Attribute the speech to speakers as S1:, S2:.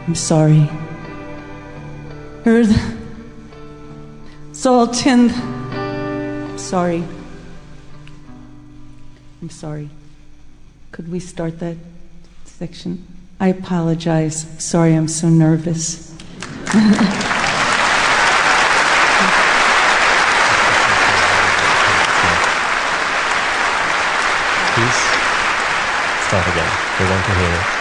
S1: I'm sorry. Heard salt and... Sorry. I'm sorry. Could we start that section? I apologize. Sorry, I'm so nervous.
S2: Please start again. We want to hear it.